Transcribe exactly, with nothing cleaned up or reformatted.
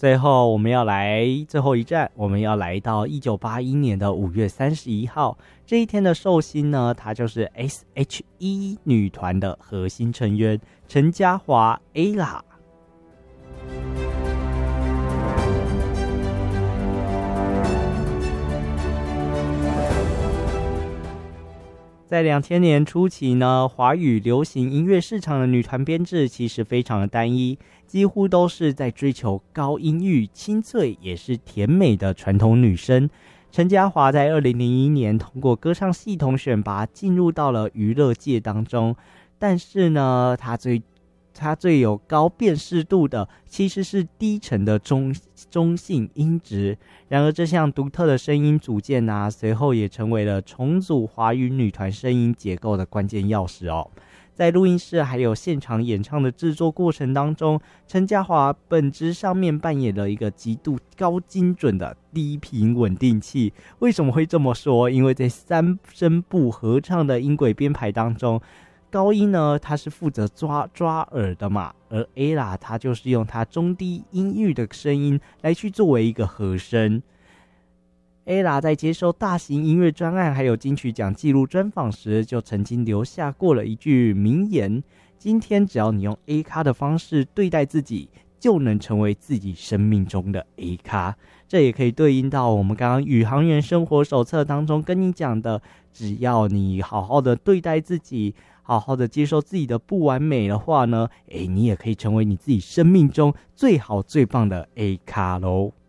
最后我们要来最后一站，我们要来到一九八一年的五月三十一号，这一天的寿星呢，她就是 S H E 女团的核心成员陈嘉华 Ella。在两千年初期呢，华语流行音乐市场的女团编制其实非常的单一，几乎都是在追求高音域、清脆也是甜美的传统女声。陈嘉华在二零零一年通过歌唱系统选拔进入到了娱乐界当中，但是呢，她最她最有高辨识度的其实是低沉的中中性音质。然而这项独特的声音组件啊，随后也成为了重组华语女团声音结构的关键钥匙哦。在录音室还有现场演唱的制作过程当中，陈嘉华本质上面扮演了一个极度高精准的低频稳定器。为什么会这么说？因为在三声部合唱的音轨编排当中，高音呢，它是负责抓抓耳的嘛，而 Ella 她就是用她中低音域的声音来去作为一个和声。Ella 在接受大型音乐专案还有金曲奖纪录专访时，就曾经留下过了一句名言：今天只要你用 A 咖的方式对待自己，就能成为自己生命中的 A 咖。这也可以对应到我们刚刚宇航员生活手册当中跟你讲的，只要你好好的对待自己，好好的接受自己的不完美的话呢，诶，你也可以成为你自己生命中最好最棒的 A 咖咯。